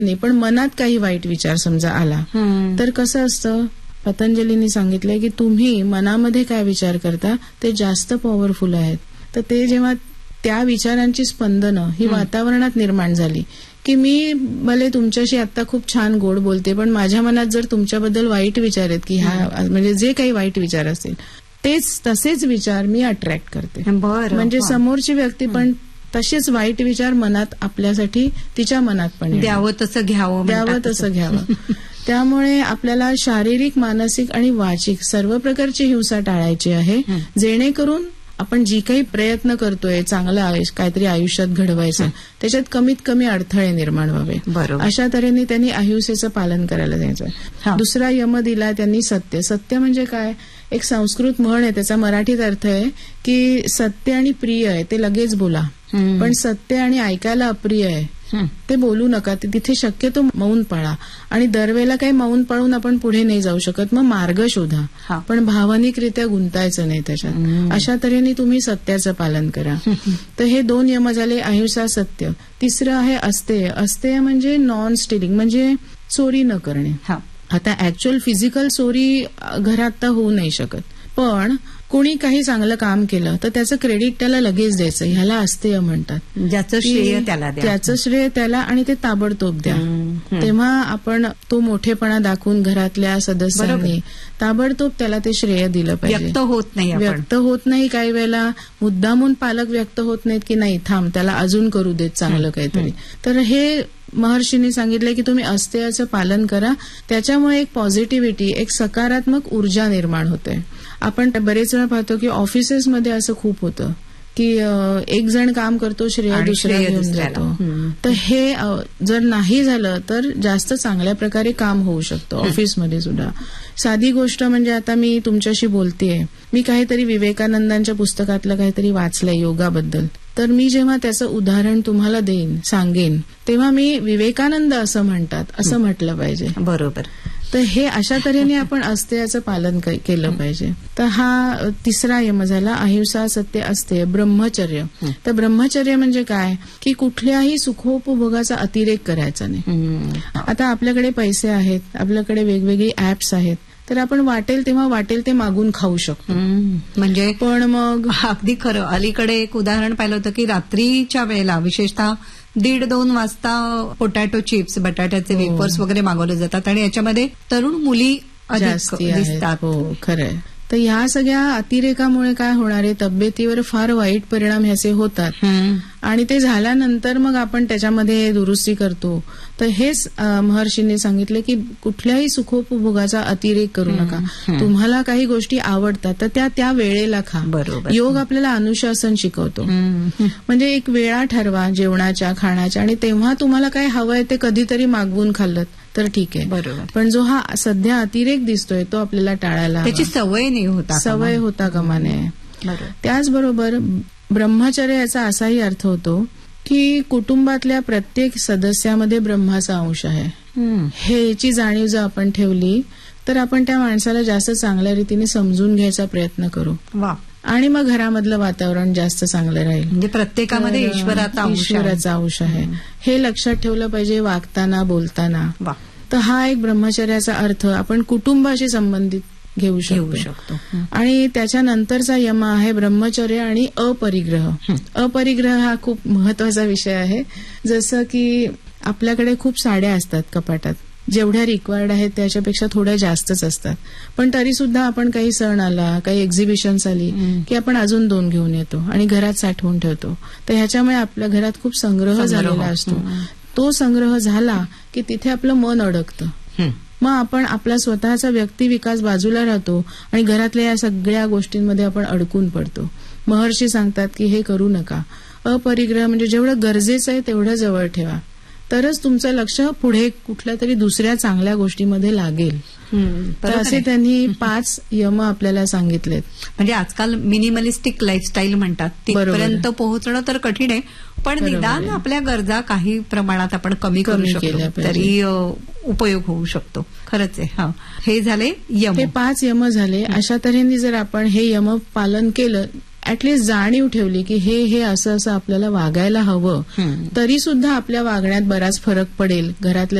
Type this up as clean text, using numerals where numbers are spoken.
नाही, पण मनात काही वाईट विचार समजा आला तर कसं असतं, पतंजलींनी सांगितलंय की तुम्ही मनामध्ये काय विचार करता ते जास्त पॉवरफुल आहेत. तर ते जेव्हा त्या विचारांची स्पंदनं ही वातावरणात निर्माण झाली की मी भले तुमच्याशी आता खूप छान गोड बोलते, पण माझ्या मनात जर तुमच्याबद्दल वाईट विचार आहेत की म्हणजे जे काही वाईट विचार असतील तसेच विचार मी अट्रॅक्ट करते. म्हणजे समोरची व्यक्ती पण तसेच वाईट विचार मनात आपल्यासाठी तिच्या मनात पण द्यावं तसं घ्यावं. त्यामुळे आपल्याला शारीरिक, मानसिक आणि वाचिक सर्व प्रकारची हिंसा टाळायची आहे, जेणेकरून आपण जी काही प्रयत्न करतोय चांगलं काहीतरी आयुष्यात घडवायचं त्याच्यात कमीत कमी अडथळे निर्माण व्हावे. अशा तऱ्हेने त्यांनी अहिंसेचं पालन करायला जायचं. दुसरा यम दिला त्यांनी सत्य. सत्य म्हणजे काय, एक संस्कृत म्हण आहे, त्याचा मराठीत अर्थ आहे की सत्य आणि प्रिय आहे ते लगेच बोला, पण सत्य आणि ऐकायला अप्रिय आहे ते बोलू नका. तिथे शक्यतो मौन पाळा. आणि दरवेळेला काही मौन पाळून आपण पुढे नाही जाऊ शकत, मग मार्ग शोधा, पण भावनिकरित्या गुंतायचं नाही त्याच्यात. अशा तऱ्हेने तुम्ही सत्याचं पालन करा. तर हे 2 यम झाले, अहिंसा, सत्य. तिसरं आहे अस्तेय. अस्तेय म्हणजे नॉन स्टिलिंग, म्हणजे चोरी न करणे. आता ऍक्च्युअल फिजिकल चोरी घरात तर होऊ नाही शकत, पण कोणी काही चांगलं काम केलं तर त्याचं क्रेडिट त्याला लगेच द्यायचं, ह्याला अस्तेय म्हणतात. ज्याचं श्रेय त्याला द्या, त्याचं श्रेय त्याला, आणि ते ताबडतोब द्या. तेव्हा आपण तो मोठेपणा दाखवून घरातल्या सदस्यांनी ताबडतोब त्याला ते श्रेय दिलं पाहिजे. व्यक्त होत नाही काही वेळेला, मुद्दामून पालक व्यक्त होत नाहीत की नाही थांब त्याला अजून करू देत चांगलं काहीतरी. तर हे महर्षींनी सांगितलंय की तुम्ही अस्तेयाचं पालन करा. त्याच्यामुळे एक पॉझिटिव्हिटी, एक सकारात्मक ऊर्जा निर्माण होते. आपण बरेच वेळा पाहतो की ऑफिसेसमध्ये असं खूप होतं की एक जण काम करतो, श्रेय दुसऱ्या घेऊन जातो. तर हे जर नाही झालं तर जास्त चांगल्या प्रकारे काम होऊ शकतं ऑफिसमध्ये सुद्धा. साधी गोष्ट म्हणजे आता मी तुमच्याशी बोलतेय, मी काहीतरी विवेकानंदांच्या पुस्तकातलं काहीतरी वाचलंय योगाबद्दल, तर मी जेव्हा त्याचं उदाहरण तुम्हाला सांगेन तेव्हा मी विवेकानंद असं म्हणतात असं म्हटलं पाहिजे. बरोबर. तर हे अशा तऱ्हेने आपण अस्तेयाचं पालन केलं पाहिजे. तर हा तिसरा यम झाला, अहिंसा, सत्य, अस्तेय. ब्रह्मचर्य. तर ब्रह्मचर्य म्हणजे काय की कुठल्याही सुखोपभोगाचा अतिरेक करायचा नाही. आता आपल्याकडे पैसे आहेत, आपल्याकडे वेगवेगळी ऍप्स आहेत, तर आपण वाटेल तेव्हा वाटेल ते मागून खाऊ शकतो. म्हणजे पण मग अगदी खरं. अलीकडे एक उदाहरण पाहिलं होतं की रात्रीच्या वेळेला विशेषतः 1:30-2 वाजता पोटॅटो चिप्स, बटाट्याचे वेफर्स वगैरे मागवले जातात आणि याच्यामध्ये तरुण मुली अधिक दिसतात. हो, खरंय. तर ह्या सगळ्या अतिरेकामुळे काय होणार आहे, तब्येतीवर फार वाईट परिणाम ह्याचे होतात. आणि ते झाल्यानंतर मग आपण त्याच्यामध्ये दुरुस्ती करतो. तर हेच महर्षींनी सांगितलं की कुठल्याही सुखोपभोगाचा अतिरेक करू नका. तुम्हाला काही गोष्टी आवडतात तर त्या वेळेला खा. बरोबर. योग आपल्याला अनुशासन शिकवतो. म्हणजे एक वेळा ठरवा जेवणाच्या, खाण्याच्या, आणि तेव्हा तुम्हाला काय हवंय ते कधीतरी मागवून खाल्लं तर ठीक आहे. बरोबर. पण जो हा सध्या अतिरेक दिसतोय तो आपल्याला टाळायला, त्याची सवय होता कामा नये. त्याचबरोबर ब्रह्मचर्य याचा असाही अर्थ होतो की कुटुंबातल्या प्रत्येक सदस्यामध्ये ब्रह्माचा अंश आहे. ह्याची जाणीव जर आपण ठेवली तर आपण त्या माणसाला जास्त चांगल्या रीतीने समजून घ्यायचा प्रयत्न करू. आणि मग घरामधलं वातावरण जास्त चांगलं राहील. म्हणजे प्रत्येकामध्ये ईश्वराचा अंश आहे हे लक्षात ठेवलं पाहिजे वागताना, बोलताना. तर हा एक ब्रह्मचर्याचा अर्थ आपण कुटुंबाशी संबंधित घेऊ शकतो. आणि त्याच्यानंतरचा यम आहे ब्रह्मचर्य आणि अपरिग्रह. अपरिग्रह हा खूप महत्वाचा विषय आहे. जसं की आपल्याकडे खूप साड्या असतात कपाटात, जेवढ्या रिक्वायर्ड आहेत त्याच्यापेक्षा थोड्या जास्तच असतात, पण तरी सुद्धा आपण काही सण आला, काही एक्झिबिशन्स आली की आपण अजून 2 घेऊन येतो आणि घरात साठवून ठेवतो. तर ह्याच्यामुळे आपल्या घरात खूप संग्रह झालेला असतो. तो संग्रह झाला की तिथे आपलं मन अडकतं. मग आपण आपला स्वतःचा व्यक्तिविकास बाजूला राहतो आणि घरातल्या या सगळ्या गोष्टींमध्ये आपण अडकून पडतो. महर्षी सांगतात की हे करू नका. अपरिग्रह म्हणजे जेवढं गरजेचं आहे तेवढं जवळ ठेवा, तरच तुमचं लक्ष पुढे कुठल्या तरी दुसऱ्या चांगल्या गोष्टीमध्ये लागेल. तर असे त्यांनी 5 यम आपल्याला सांगितलेत. म्हणजे आजकाल मिनिमलिस्टिक लाईफस्टाईल म्हणतात, तिथपर्यंत पोहोचणं तर कठीण आहे, पण निदान आपल्या गरजा काही प्रमाणात आपण कमी करू शकतो तरी उपयोग होऊ शकतो. खरंच आहे. हे झाले यम, हे 5 यम झाले. अशा तऱ्हेने जर आपण हे यम पालन केलं ऍटलिस्ट जाणीव ठेवली की हे असं असं आपल्याला वागायला हवं, तरी सुद्धा आपल्या वागण्यात बराच फरक पडेल. घरातल्या